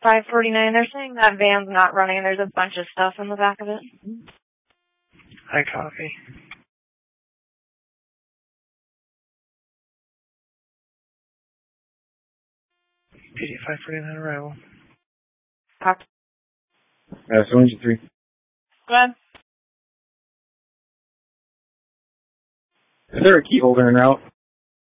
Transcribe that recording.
549, they're saying that van's not running and there's a bunch of stuff in the back of it. I copy. PD 549 arrival. Copy. So engine 3. Go ahead. Is there a key holder en route?